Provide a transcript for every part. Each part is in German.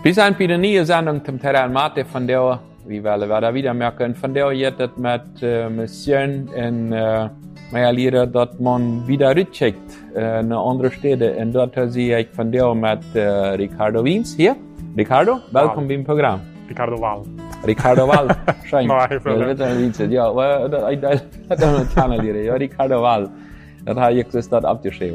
Wir sind bei der neuen Sendung zum Terrain Mate, von der, wie wir da wieder merken, von der jetzt mit Mission in meine Lehrer, dass man wieder rückschickt in andere Städte. Und dort sehe ich von der mit Ricardo Wiens hier. Ricardo, willkommen beim Programm. Ricardo Wall. Ricardo Wall, schön. Ja, aber das ja, Ricardo Wall. Dat har ik dus dat abgeschreven.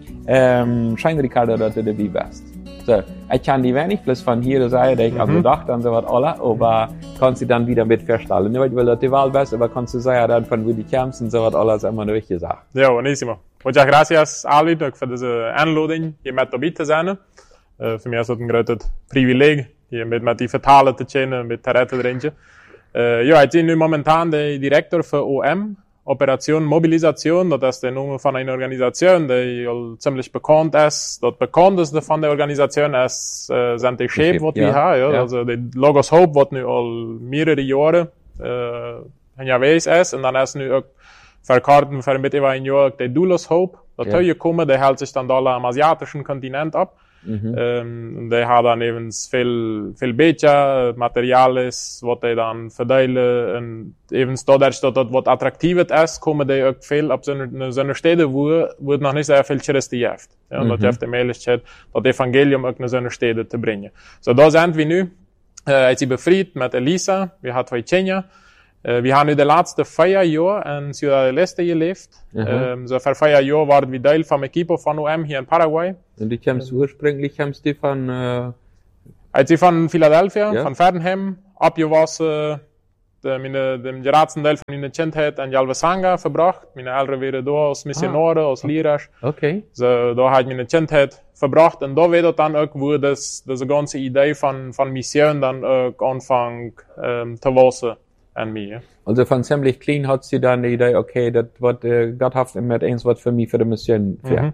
Scheint Ricardo, dass du dabei bist. So, ich kann die wenig plus von hier sagen, dass ich gedacht und so was alle, aber kannst du dann wieder mit verstellen. Nicht, weil du die Wahl bist, aber kannst du sagen, dann von wo die kommst und so was alles immer eine wichtige Sache. Ja, buonissimo. Muchas gracias, Alvin, für diese Einladung, hier mit dabei zu sein. Für mich ist das ein großes Privileg, hier mit die Vertalen zu kennen, mit der Rette drin. Ja, ich bin nu momentan der Direktor für OM. Operation Mobilisation, das ist der Name von einer Organisation, die ziemlich bekannt ist. Das bekannteste von der Organisation ist, sind die Chef, was wir haben, ja. Also, die Logos Hope, was nu all mehrere Jahre, unterwegs ist. Und dann ist nu auch verkarten für mit über ein Jahr der Doulos Hope. Das ja. Kommen, der hält sich dann da am asiatischen Kontinent ab. Und die hat dann eben viel Becher, Materials, was die dann verdeilen. Und eben dadurch, dass das was Attraktives ist, kommen die auch viel auf so eine Städte, wo noch nicht sehr viel Touristen gibt. Ja, und das gibt die Möglichkeit, das Evangelium auch in so eine Städte zu bringen. So, da sind wir nu. Ich bin befreit mit Elisa. Wir haben zwei Kinder. Wir haben nu de laatste 4 Jahre in Ciudad del Este gelebt. So vor 4 Jahren waren wir Teil vom Equipo von OM hier in Paraguay. Und die ursprünglich von von Philadelphia, von Ferdinand, abgewassen, dem geratsten Teil von meiner Kindheit in Jalvesanga verbracht. Meine Eltern waren da als Missionare, als Lehrer. Okay. So, da habe ich meine Kindheit verbracht. Und da wird dann auch, wo diese ganze Idee von Mission dann auch anfangen zu wachsen. An mir. Also von ziemlich klein hat sie dann die Idee, okay, das wird Gott hat mit eins was für mich für die Mission.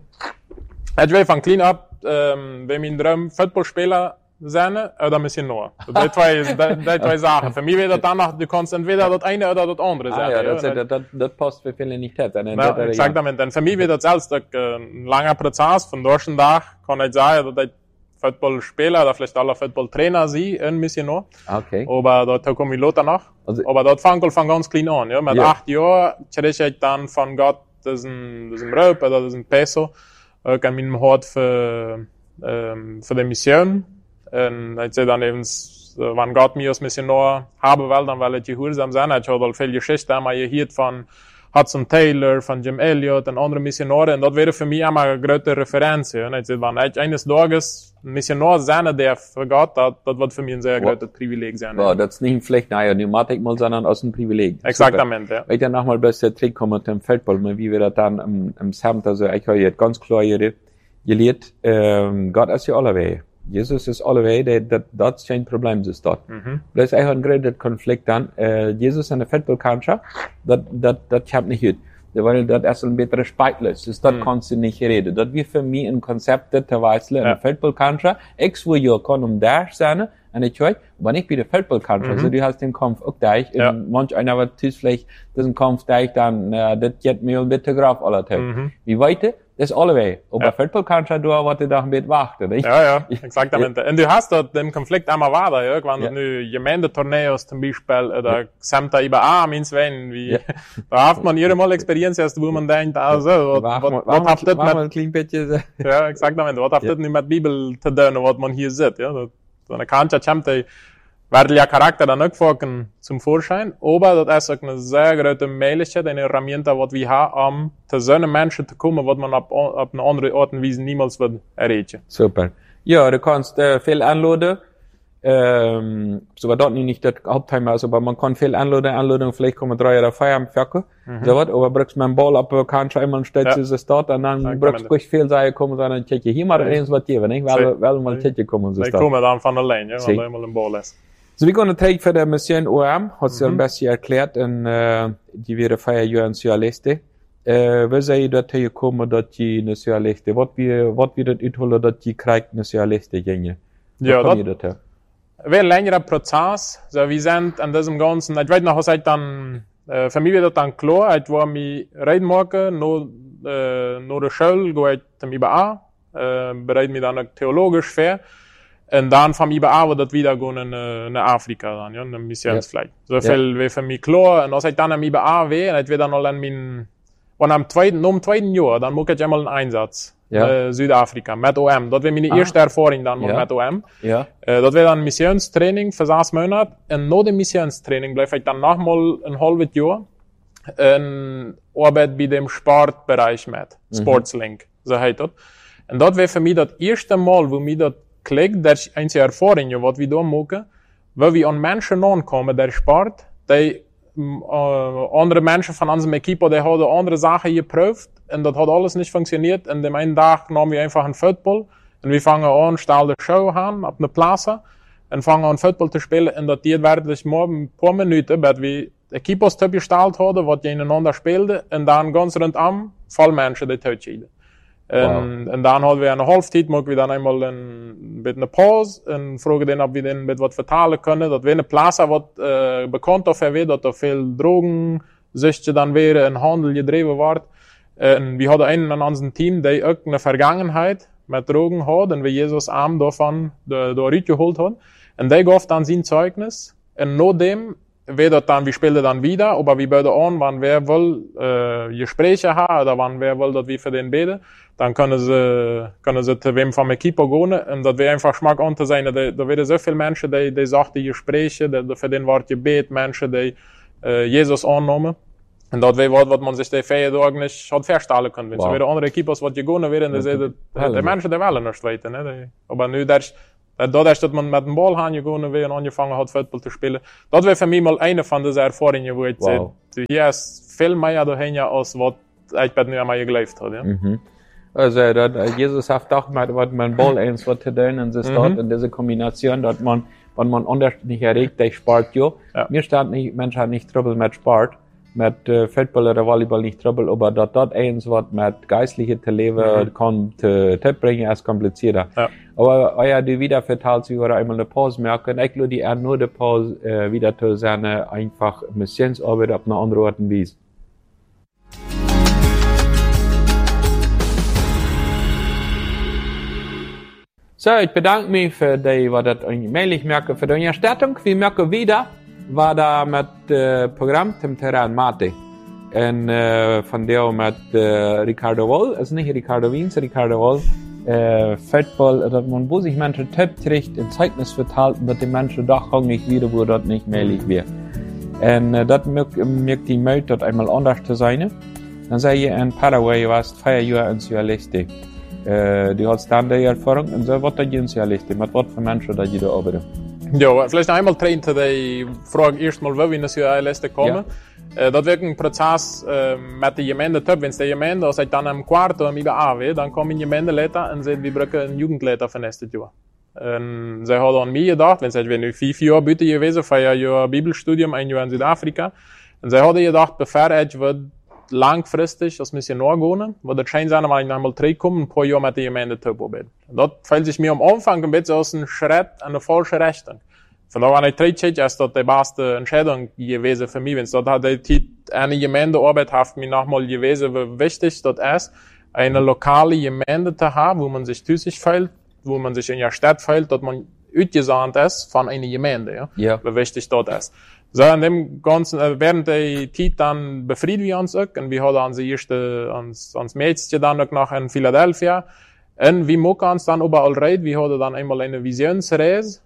Ich will von klein ab, wenn mein Traum Footballspieler sein oder Missionar. Die zwei Sachen. Für mich wird das dann noch, du kannst entweder das eine oder das andere sein. Ja, das passt für viele nicht. Ja, exakt. Denn für mich wird das selbst ein langer Prozess. Von durch den Tag kann ich sagen, dass ich Footballspieler oder vielleicht alle Footballtrainer sie ein Missionar. Okay. Aber da komme ich lauter nach. Also, aber dort fängt von ganz klein an, ja. Mit 8 Jahren kriege ich dann von Gott diesen Rob oder diesen Peso auch an meinem Hort für die Mission. Und ich sehe dann eben, wenn Gott mich als Missionar haben will, dann will ich gehorsam sein. Ich habe viel Geschichte einmal gehört von Hudson Taylor, von Jim Elliot und andere Missionare. Und das wäre für mich immer eine große Referenz. Ja. Und ich sehe, wenn ich eines Tages ein Missionar sein darf für Gott, das wird für mich ein sehr großes Privileg sein. Ja, das ist nicht vielleicht eine Pneumatik mal, sondern aus dem Privileg. Exaktamente, ja. Weil ich dann nochmal bei der Trick kommen mit dem Feldball, wie wir das dann im Samt, also ich habe jetzt ganz klar gelehrt, Gott ist ja alle Wege. Jesus ist alle Wege, das ist kein Problem, ist dort. Das ist eigentlich ein großer Konflikt dann. Jesus in der Feldballkantschaft, das kann nicht gut. Weil das ist ein bisschen speitlos. Das kannst du nicht reden. Das wird für mich ein Konzept, das weißle in der Feldballkantschaft. Ich will ja kann Dash sein, und ich höre, wenn ich bei der Feldballkantschaft, also du hast den Kampf auch da, manch einer wird vielleicht diesen Kampf da, dann, das geht mir ein bisschen drauf, alle Tag. Wie weiter? Das ist alle Wege. Aber Feldballkantschaft, du hast da ein bisschen warten, nicht? Ja, exaktamente. Und du hast dort den Konflikt einmal weiter, ja, wenn du Gemeindetorneos zum Beispiel, oder Samta IBA, meins wenn, wie, da hat man jede Mal Experience, wo man denkt, also, was hat das mit, ja, exaktamente, was hat das nicht mit Bibel zu tun, was man hier sieht, ja, so eine Kantschaft kommt, werden ja Charakter dann auch folgen zum Vorschein, aber das ist auch eine sehr große Möglichkeit, eine Herramienta, was wir haben, zu so einem Menschen zu kommen, was man auf eine andere Art und Weise niemals wird erreichen. Super. Ja, du kannst viel anladen, so war dort nicht das Hauptthema, also, aber man kann viel anladen, vielleicht kommen 3 oder 4 am Ferkel, so was, aber brauchst man einen Ball ab, kannst du einmal stellt es dort, und dann brauchst du ruhig viel sagen, kommen, sondern Tschechien, hier mal eins was geben, nicht? Weil mal Tschechien kommen, so ist das. kommen dann von allein, ja, weil da immer ein Ball ist. So, wir gehen take für die Mission OM, hast du ein bisschen erklärt, und, die wäre 4 Jahre in Ciudad del Este. Wie sei ihr dort gekommen, dass die in Ciudad del Este, was wird das utholen, dass die kriegt in Ciudad del Este gehen? Ja, das wäre ein längerer Prozess, so, wir sind an diesem Ganzen, ich weiß noch, was ich dann, für mich wird das dann klar, ich war mich reden machen, nur der Schule, gehe ich zum IBA, bereite mich dann auch theologisch für. En dan van mij beaven dat we daar gaan naar Afrika dan, ja, een missionsvlieg. Zoveel weer van mij klaar. En als ik dan naar mij beaven, en ik weet dan al in mijn, wanneer am tweeden jaar, dan moet ik eenmaal een einsatz. Zuid-Afrika, met OM. Dat was mijn eerste ervaring dan met OM. Ja. Dat was dan een missionstraining voor 6 maanden. En na de missionstraining blijf ik dan nogmaals een half jaar en arbeid bij dem sportbereich met. Sportslink, zo heet dat. En dat was voor mij dat eerste mal, wo mij dat klikt, dat is een ervaring, wat we doen maken, waar we aan mensen aankomen, der sport, die andere mensen van onze equipe, die hadden andere zaken geproefd en dat had alles niet functioneerd. En de ene dag namen we einfach een voetbal en we vangen aan, stel de show aan op de plaatsen en vangen aan voetbal te spelen. En dat werd dus maar een paar minuten, dat we equipes opgesteld hadden, wat je ineinander speelde en dan ganz rondom vol mensen die uitscheiden. En dan hadden we een halftijd, mochten we dan eenmaal een beetje een pauze en vroegen dan of we dan met wat vertalen kunnen. Dat we een plaats wat bekend of weet dat er veel drogenzuchtje dan weer en handel gedreven wordt. En we hadden een aan ons team die ook een vergangenheid met drogen had en we Jezus aan daarvan door gehoord had. En die gaf dan zijn zeugnis. En nadem, we speelden dan wieder, aber we beide aan, wanneer wer wil Gespräche haben, oder wanneer wer wil dat we voor den beden, dan kunnen ze te wem van mijn equipe gaan. En dat we einfach smak aan te zijn. Er werden zoveel mensen die zachten Gespräche, voor den wordt gebed, mensen die Jezus aannemen. En dat weet wat man zich de 4 dagen niet had verstellen kunnen. Zo werden andere equipes wat je gaan weer en dan zeiden de mensen die wel nog weten. Maar nu dat is dat man met een bal gaan je gewoon weer aangevangen had voetbal te spelen. Dat was voor mij mal een van deze ervaringen waar ik zei, hier is veel meer doorheen als wat ik met nu aan mij geleefd had. Ja. Also, Jesus heeft toch met mijn bal eens wat te doen en ze staat in deze combinatie dat man, wenn man anders nicht erregt, der Sport, Mir staat nicht, Mensch hat nicht Trouble mit Sport, mit Football oder Volleyball nicht Trouble, aber dat eins, was mit geistliche te leven kann, te bringen, ist komplizierter. Ja. Aber, du wieder vertalt, wie wir einmal eine Pause merken, ich glaube, die nur die Pause, wieder zu sein, einfach Missionsarbeit auf eine andere Art und Weise. So, ich bedanke mich für die, was das eigentlich merke, für die Unterstützung. Wir merken wieder, war da mit Programm zum Terrain Mate. Und von der mit Ricardo Woll, also nicht Ricardo Wiens, Ricardo Woll, Football, dass man, wo sich Menschen Tipp kriegt, in Zeugnis verteilt, dass die Menschen doch nicht wieder, wo das nicht möglich wäre. Und das merkt die Möglichkeit, dort einmal anders zu sein. Dann sei ich in Paraguay, du warst 4 Jahre in Cialiste. Du hast dann die Erfahrung, und so was da in Cialiste, mit was für Menschen, die da arbeiten. Ja, vielleicht einmal trainen zu die Frage erstmal, wie wir in die Cialiste kommen. Ja. Dat werkt een proces met de gemeente top. Wenn de gemeente, als ik dan een kwart om IBA dan kom in gemeente later en zei, we breken een jugendleiter voor nächstes jaar. En zij hadden aan mij gedacht, wenn zij nu 5 jaar buiten geweest, 4 jaar Bibelstudium, 1 jaar in Zuid-Afrika. En zij hadden gedacht, bevor ik wat langfristig als missionar gaan, wat het schijn zijn, wanneer ik nog mal terugkom, een paar jaar met de gemeente top arbeiden. Dat fällt sich mir am Anfang ein bisschen als ein Schritt in eine falsche Richtung. Von da, wenn ich zurückgehe, ist das die beste Entscheidung gewesen für mich. Wenn es dort hat, eine Gemeindearbeit hat mir nochmal gewesen, wie wichtig das ist, eine lokale Gemeinde zu haben, wo man sich tüchtig fühlt, wo man sich in der Stadt fühlt, dass man ausgesandt ist von einer Gemeinde, ja. Wie wichtig das ist. So, in dem ganzen, während der Zeit dann befrieden wir uns auch, und wir haben uns erste, ans Mädchen dann auch noch in Philadelphia, und wir machen uns dann überall reden, wir haben dann einmal eine Visionsreise,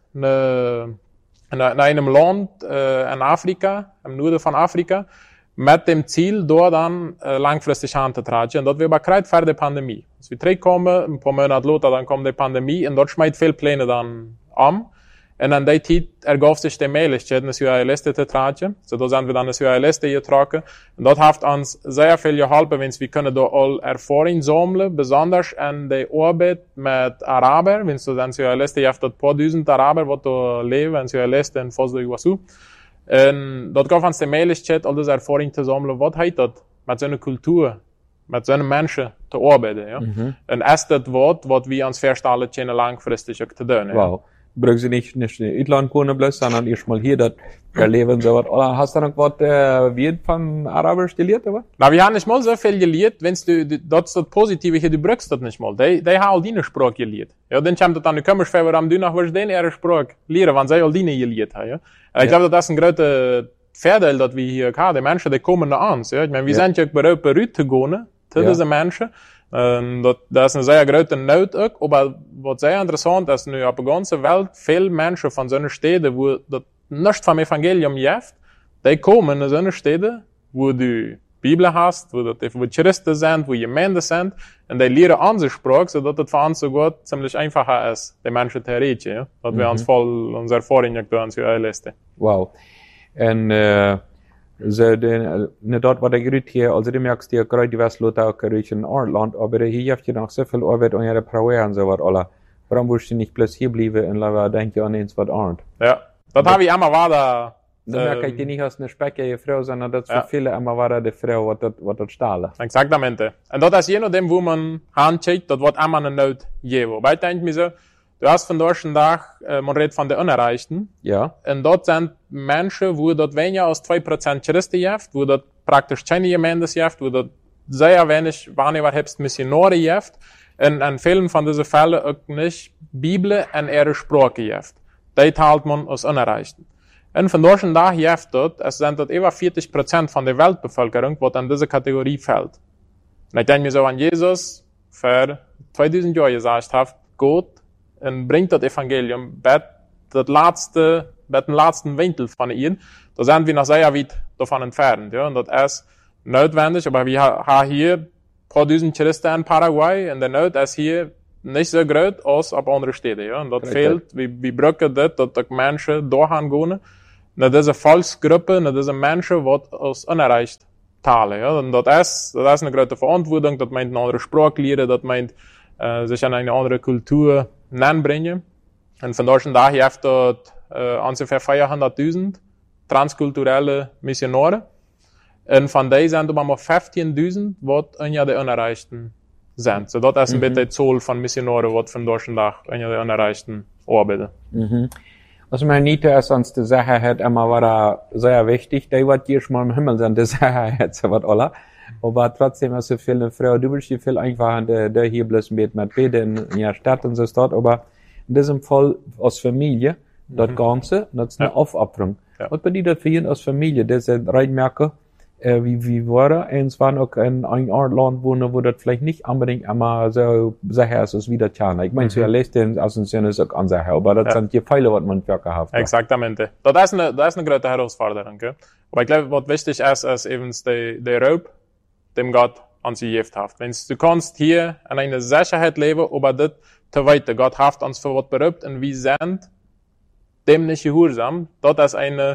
in einem Land in Afrika, im Norden von Afrika, mit dem Ziel, dort dann langfristig anzutragen. Und dort wir aber gerade vor der Pandemie. Als wir zurückkommen, ein paar Monate später, dann kommt die Pandemie und dort schmeißt viele Pläne dann an. Und an der Zeit ergab sich die Möglichkeit, eine Cialiste zu tragen. So, da sind wir dann eine Cialiste getragen. Und dort hat uns sehr viel geholfen, wenn wir können da all Erfahrung sammeln, besonders an der Arbeit mit Araber. Wenn du dann Cialiste, ihr habt dort paar tausend Araber, die da leben, in Cialiste in Foz do Iguaçu. Und dort gab uns die Möglichkeit, all diese Erfahrung zu sammeln. Was heißt das? Mit so einer Kultur, mit so einem Menschen zu arbeiten, ja. Und ist das was wir uns verstanden können, langfristig auch zu tun, ja. Wow. brauchen sie nicht in Irland wohnen bloß, sondern erstmal hier das erleben, so was. Oder hast du noch was, wie von Arabisch gelehrt, oder? Na, wir haben nicht mal so viel gelehrt, wenn's das Positive hier, du brauchst das nicht mal. Die haben all deine Sprache gelehrt. Ja, dann kommt das an, du kommst für, warum du noch wirst den ihre Sprache lehren, wenn sie all deine gelehrt haben, ja. Ich glaube, das ist ein großer Vorteil, dass wir hier haben. Die Menschen, die kommen nach uns, ja. Ich meine, wir sind ja bereit zu gehen, zu diesen Menschen. Das ist eine sehr große Not auch, aber was sehr interessant ist, nu auf der ganzen Welt viele Menschen von so einer Städte, wo das nichts vom Evangelium gibt, die kommen in so eine Städte, wo du Bibel hast, wo Christen sind, wo Gemeinden sind, und die lernen unsere Sprache, sodass das für uns so gut ziemlich einfacher ist, die Menschen zu reden, ja. Dass wir uns voll unsere Erfahrungen durch zu leisten. Wow. Und, so dort war der Gerüt hier, also du merkst dir gerade, du warst Lothar auch in Irland, aber hier habt ihr noch so viel Arbeit und ihre Prauer und so was, alle. Warum willst du nicht bloß hier bleiben und leider denken an eins, was Arndt? Ja. Das habe ich immer weiter. Da merke ich dir nicht als eine speckige Frau, sondern das für viele immer weiter die Frau, was das stahlen. Exaktamente. Und das ist je nachdem, wo man handcheckt, das wird immer eine Not geben. Weil ich denke mir so, du hast von deutschen Tag, man redet von den Unerreichten. Ja. Und dort sind Menschen, wo dort weniger als 2% Christen gibt, wo dort praktisch keine Gemeinde gibt, wo dort sehr wenig, wann überhaupt Missionare gibt. Und in vielen von diesen Fällen auch nicht Bibel und ihre Sprache gibt. Die teilt man als Unerreichten. Und von deutschen Tag gibt dort, es sind dort über 40% von der Weltbevölkerung, was in diese Kategorie fällt. Und ich denke mir so an Jesus, für 2000 Jahre gesagt hat, Gott, und bringt das Evangelium bei den letzten Winkel von ihnen. Da sind wir noch sehr weit davon entfernt, ja. Und das ist notwendig, aber wir haben hier ein paar tausend Christen in Paraguay, und der Not ist hier nicht so groß als auf andere Städte, ja. Und das fehlt, wir brauchen das, dass die Menschen dahin gehen, nach diese Volksgruppe, nach diese Menschen, die als unerreicht teilen, ja. Und das ist eine große Verantwortung, das meint eine andere Sprache lernen, das meint, sich an eine andere Kultur bringen. Und von deutschen Tag gibt dort ungefähr 400.000 transkulturelle Missionare. Und von denen sind aber mal 15.000, die in der Unerreichten sind. So, das ist ein bisschen die Zahl von Missionaren, die von deutschen Tag in der Unerreichten arbeiten. Was man nicht ist, uns die Sache hat immer war sehr wichtig, die wird jedes Mal im Himmel sein, die Sache hat so was alle. Aber trotzdem ist so viele Frau, du bist viel einfacher, der hier bloß mit beten in der Stadt und so dort, aber in diesem Fall als Familie, das Ganze, das ist eine Aufopferung. Ja. Was bedeutet für ihn als Familie, das ist Reinmerke, wie war es waren auch in einem Land wohnen, wo das vielleicht nicht unbedingt immer so sicher ist, als wie das China. Ich meine, so lässt den aus dem Sinne ist auch unsicher, aber das sind die Pfeile, was man wirklich hat. Exaktamente. Das ist eine große Herausforderung, gell? Aber ich glaube, was wichtig ist eben der Raub, dem Gott an sie gegeben hat. Wenn du kannst hier an einer Sicherheit leben, aber das zu weiter. Gott hat uns für was berühmt und wir sind dem nicht gehorsam. Das ist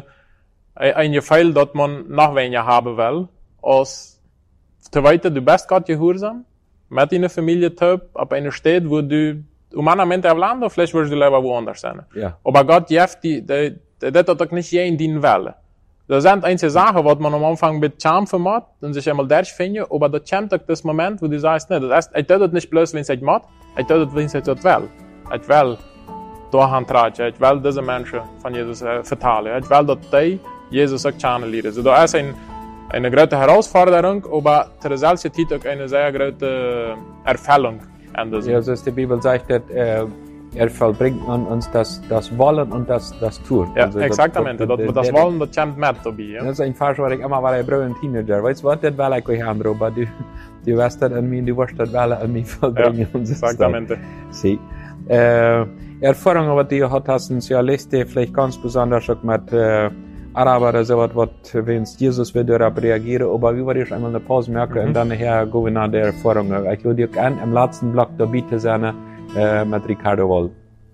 ein Gefehl, das man noch weniger haben will, als zu weiter, du bist Gott gehorsam, mit deiner Familie top, auf einer Stadt, wo du, humanamente auf Land, vielleicht wirst du lieber woanders sein. Ja. Aber Gott gibt das hat auch nicht jeden dienen wollen. Das sind einzelne Sachen, was man am Anfang mit kämpfen muss und sich einmal durchfinden, aber da kommt auch das Moment, wo du sagst, nee, das heißt, ich tue das nicht bloß, wenn ich mache, ich tue das, wenn ich das will. Ich will dahin treten, ich will diese Menschen von Jesus verteilen, ich will, dass die Jesus auch kennenlernen. Also da ist eine große Herausforderung, aber zur selben Zeit auch eine sehr große Erfüllung. Ja, so ist die Bibel sagt, dass vollbringt an uns das Wollen und das Tun. Ja, also exaktamente. Das Wollen, das kommt mit dabei. Ja. Das ist ein Fall, was ich immer war, ich brauche einen Teenager. Weißt du was, das will ich euch andere, aber du weißt das an mich, du wirst das an mich vollbringen. Ja, exaktamente. Sie. Erfahrungen, die du hast, sind ja Liste, vielleicht ganz besonders auch mit Araber oder so was, wenn Jesus will darauf reagieren, aber wie würde ich einmal eine Pause merken und dann nachher gehen wir nach der Erfahrung. Ich würde dir gerne im letzten Block dabei sein, mit Ricardo Wall.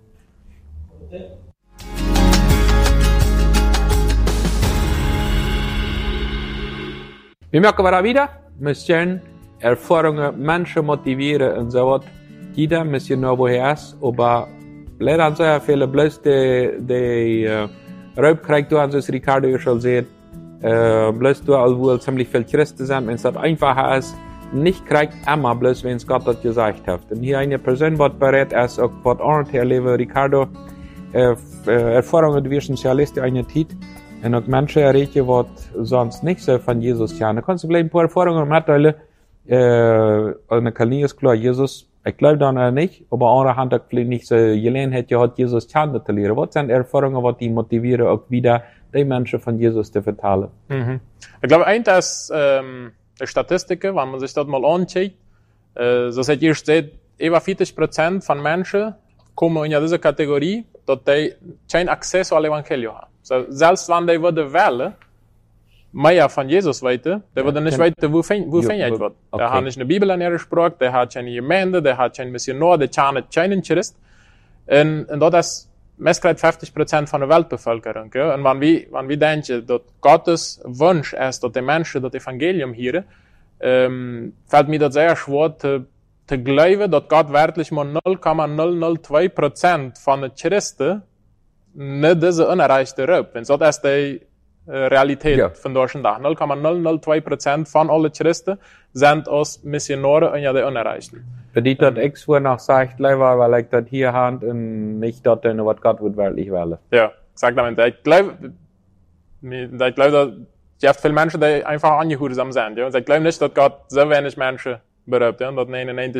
Wir merken wir wieder, müssen Erfahrungen Menschen motivieren und so was. Jeder muss genau woher ist, aber leider sehr viele bloß die Raub kriegt du an, so Ricardo schon sieht, bloß du, obwohl ziemlich viel Christen sind, wenn es das einfacher ist, nicht kriegt immer bloß, wenn es Gott das gesagt hat. Und hier eine Person, die bereit ist, auch was Arndt erleben, Ricardo, erfaringen die socialisten eine Zeit, en ook mensen reden wat sonst nicht so von Jesus kennen. Kannst du gleich ein paar Erfahrungen mitteilen? Eine Kalnie ist klar, Jesus, ich glaube dann nicht, aber andere Hand hat vielleicht nicht so gelernt, hat Jesus kennen zu lernen. Was sind Erfahrungen, was die motivieren, auch wieder die Menschen von Jesus zu vertellen? Mhm. Ich glaube, ein ist die Statistiken, wenn man sich das mal anschaut, so seht ihr, über 40% von Menschen kommen in diese Kategorie, dass die keinen Access al Evangelium haben. So, selbst wenn die würden wählen, mehr von Jesus weiter, der würde nicht weiter, wo finde ich wird. Der hat nicht eine Bibel in ihrer Sprache, der hat keine Gemeinde, der hat keinen Missionar, der hat keinen Christ. Und das ist meistens 50% von der Weltbevölkerung. Ja? Und wenn wir denken, dass Gottes Wunsch ist, dass die Menschen das Evangelium hören, fällt mir das sehr schwer zu glauben, dass Gott wirklich mal 0,002% von den Christen nicht diese unerreichte Rüb. Und so ist die Realität von deutschen Tag. 0,002% von allen Christen sind als Missionare und ja die Unerreichten. Bedeutet das ich vorher noch sagt, leider, weil ich das hier hand und nicht dort, was Gott wird wirklich wählen. Ja, exakt. Ich glaube, dass es viele Menschen, die einfach angehursam sind. Ja? Und ich glaube nicht, dass Gott so wenig Menschen berührt. Ja? Dass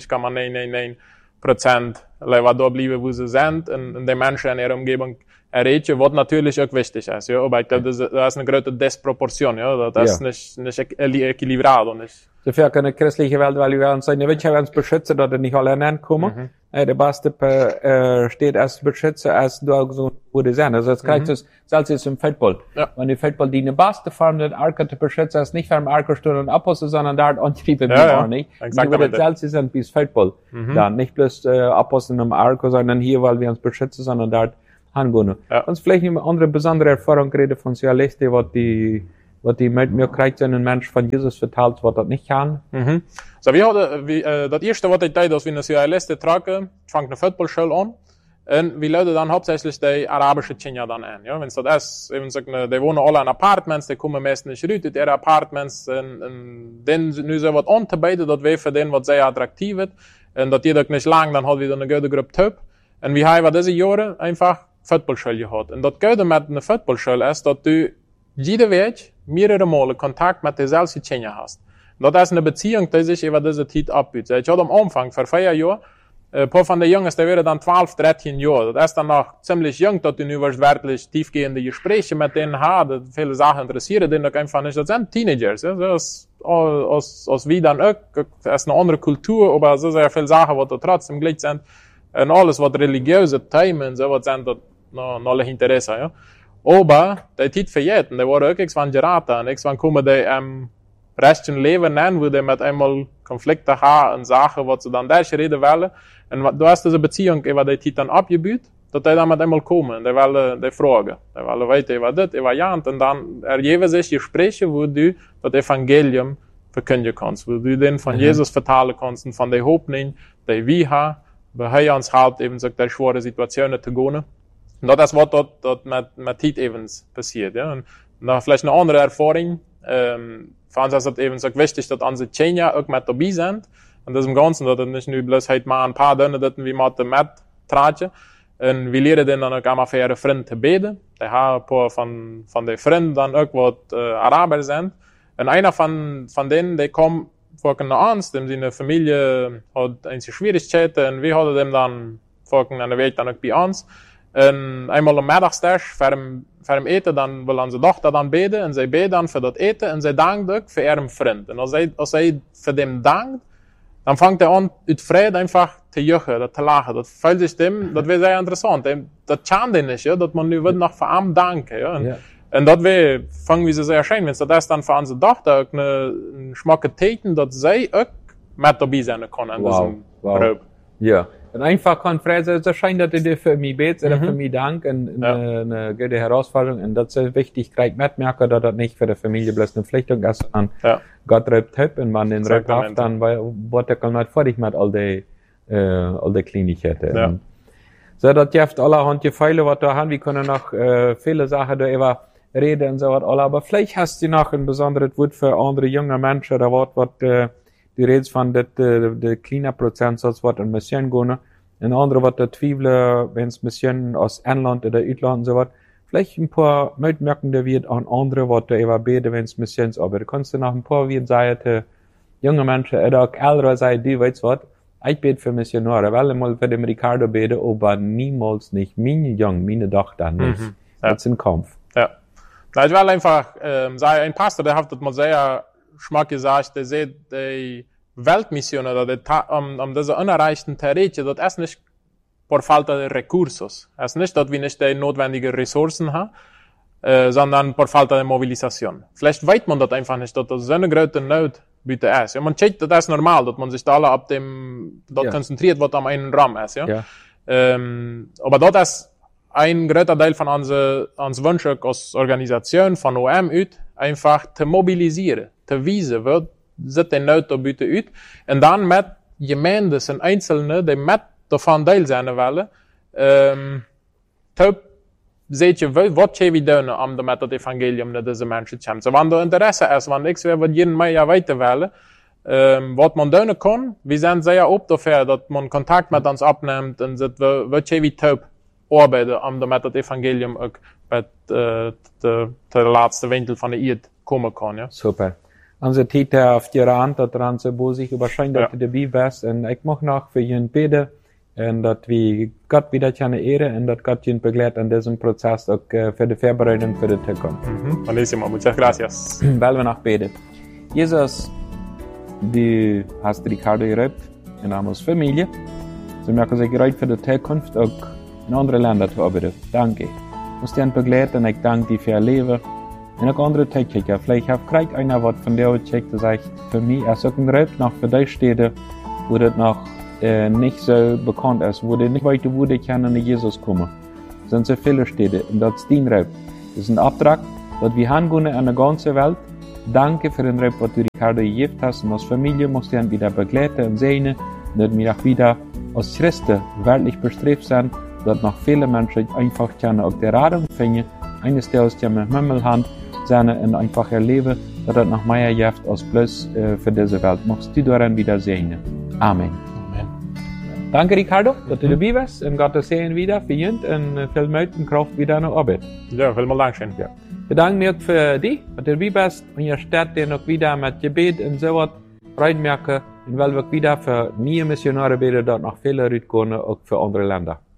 99,999% leider da bleiben, wo sie sind und die Menschen in ihrer Umgebung erreichen, was natürlich auch wichtig ist. Ja? Aber ich glaube, das ist eine große Disproportion. Ja? Das ist nicht equilibrado. Dafür kann eine christliche Welt, weil wir uns sagen, wir wollen uns beschützen, dass nicht alle hinkommen. Der Beste steht als Beschützer, als du so wurde sein. Also das kriegt es, selbst jetzt im Feldball. Ja. Wenn die Feldball die eine beste Form den Arke zu beschützen, ist nicht vom Arke und Apostel, sondern da antrieben wir auch nicht. Exakt. Wir selbst sind bis Feldball. Dann nicht bloß Apostel im Arke, sondern hier, weil wir uns beschützen, sondern dort hingehen. Ja. Und vielleicht eine andere besondere Erfahrung reden von Socialisten, was die mit mir kriegt, wenn ein Mensch von Jesus verteilt, was das nicht kann. So, das erste, was ich deed, als wir eine Socialisten tragen, fängt eine Footballschule an. Und wir leiden dann hauptsächlich die arabische Kinder dann an. Ja, wenn es das ist, eben so, die wohnen alle in Apartments, die kommen meistens nicht raus in ihre Apartments, und dann nu so was anzubieten, das wäre für den, was sehr attraktiv wird. Und das geht auch nicht lang, dann hat wieder eine gute Gruppe Typ. Und wir haben diese Jahre einfach Footballschule gehabt. Und das Gute mit einer Footballschule ist, dass du jede Weg mehrere Male Kontakt mit derselben Kinder hast. Und das ist eine Beziehung, die sich über diese Zeit abbietet. Ich hatte am Anfang, vor 4 Jahren, ein paar von den Jungs, die wären dann 12, 13 Jahre. Das ist dann noch ziemlich jung, dass du nu wirklich tiefgehende Gespräche mit denen hast, viele Sachen interessieren, denen auch einfach nicht. Das sind Teenagers, ja. Das ist, als wie dann auch, das ist eine andere Kultur, aber so sehr viele Sachen, die da trotzdem gleich sind. Und alles, was religiöse Themen, so was sind, das noch alle Interesse, ja. Aber, die Zeit verjährt, und die waren auch irgendwann geraten, und irgendwann kommen die rechten Leben an, wo die mit einmal Konflikte haben und Sachen, was sie dann durch reden wollen. Und du hast diese Beziehung über die Zeit dann abgebaut, dass die dann mit einmal kommen, die wollen die fragen. Die wollen weiter über das, über jant, und dann ergeben sich Gespräche, wo du das Evangelium verkünden kannst, wo du den von Jesus vertellen kannst und von der Hoffnung, die wir haben, bei uns halt eben so die schwere Situationen zu gehen. Und das ist was dort mit Zeit eben passiert, ja. Und noch vielleicht eine andere Erfahrung, für uns ist es eben so wichtig, dass unsere Kinder auch mit dabei sind. Und das im Ganzen, dass das nicht nur bloß halt mal ein paar Dinge, dass wir mit tragen. Und wir lernen dann auch immer für ihre Freunde zu beten. Die haben ein paar von den Freunden dann auch, was Araber sind. Und einer von denen, der kommt vorhin nach uns, dem seine Familie hat einige Schwierigkeiten, und wir hatten dem dann vorhin an der Weg dann auch bei uns. Und einmal am Mittagstisch, vor dem Eten, dann will unsere Tochter dann beten, und sie beten dann für das Eten, und sie dankt auch für ihren Freund. Und als sie für dem dankt, dann fängt er an, ut Freude einfach zu juchen, zu lachen. Das fällt sich dem, das wäre sehr interessant. Das kann den nicht, ja, dass man nu wird noch für ihm danken, ja. Und das wäre, fangen wir so sehr schön, wenn das dann für unsere Tochter auch eine schmacke Täten, dass sie auch mit dabei sein können. Wow. Ja. Und einfach kann Freude, so scheint, dass du für mich betest, oder für mich dank, und eine gute Herausforderung. Und das ist wichtig, gleich mitmerken, dass das nicht für die Familie bloß eine Pflichtung ist, sondern Gott reibt Tipp, und man den reibt auf, dann wird er nicht fertig mit all die Kleinigkeiten. Ja. So, das gibt allerhand Gefeile, was da haben. Wir können noch viele Sachen darüber reden und so was alle. Aber vielleicht hast du noch ein besonderes Wort für andere junge Menschen, oder was du redest von der kleinen Prozentsatz, was in Mission gehen. En andere wat er twijfelen, wenn es missionen aus Inland oder Uitland und so was. Vielleicht ein paar Mitmerkende wird an andere, was da über beten, wenn es missions arbeitet. Kannst du noch ein paar wie sagen, junge Menschen, oder auch ältere sagen, du weißt was, ich bete für Missionare, weil ich mal für den Ricardo bete, aber niemals nicht meine Jungen, meine Tochter nicht. Ja. Das ist ein Kampf. Ja. Na, ich will einfach sagen, ein Pastor, der hat das mal sehr schmack gesagt, der sieht, die Weltmission oder diese unerreichten Territorien, das ist nicht por falta de recursos. Es ist nicht, dass wir nicht die notwendigen Ressourcen haben, sondern por falta de Mobilisation. Vielleicht weiß man das einfach nicht, dass das so eine große Not bitte ist. Ja, man checkt, das ist normal, dass man sich da alle ab dem, dort konzentriert, was am einen Raum ist, ja. Aber das ist ein großer Teil von uns Wunsch als Organisation von OM ut, einfach zu mobilisieren, zu wissen, was sind die Not da bitte ut, und dann mit Gemeinden und Einzelnen, die mit davon Teil sein wollen, seht ihr, was wir tun, um damit das Evangelium zu diesen Menschen zu kommen. So, wenn da Interesse ist, wenn ich will, was jeden Mal ja weiter wollen, was man tun kann, wir sind sehr oft dafür, dass man Kontakt mit uns abnimmt und sagt, was wir tun, arbeiten, um damit das Evangelium auch bei der letzten Winkel von der Erde kommen kann. Ja. Super. Onze Tite auf die Hand, dat er so bo sich überscheint, dass du dabei bist. Und ich mag noch für jeden beten, und dass wir Gott wieder keine Ehre, und dass Gott ihn begleitet an diesem Prozess, auch für die Vorbereitung für die Zukunft. Buenísimo, muchas gracias. Weil wir noch beten. Jesus, du hast Ricardo geräumt, in Amos Familie. Sie merken sich geräumt für die Zukunft, auch in andere Länder zu arbeiten. Danke. Du musst ihn begleiten, und ich danke dir für ihr Leben. Und auch andere Techniker. Vielleicht hat kriegt einer was von der checkt, das sagt, für mich ist auch ein Rap noch für die Städte, wo das noch nicht so bekannt ist, wo die nicht weiter, wo die können in Jesus kommen. Es sind so viele Städte, und das ist dein Rap. Das ist ein Auftrag, dass wir hingehen an der ganzen Welt. Danke für den Rap, was du Ricardo gegeben hast, und als Familie musst du ihn wieder begleiten und sehen, dass wir auch wieder als Christen weltlich bestrebt sind, dass noch viele Menschen einfach auch die Radung finden, eines der aus dem Himmel haben, seine und einfach erleben, dass das noch mehr hilft als bloß für diese Welt. Machst du daran wieder sehen. Amen. Amen. Danke, Ricardo, dass du dabei warst, und Gott sehen wieder für ihn und viel Mut und Kraft wieder in der Arbeit. Ja, vielen Dank. Ja. Wir danken mir für dich, dass du dabei bist, und ihr stärkt dir noch wieder mit Gebet und so was reinmerken, und weil wir wieder für neue Missionare beten, dass noch viele rüberkommen, auch für andere Länder.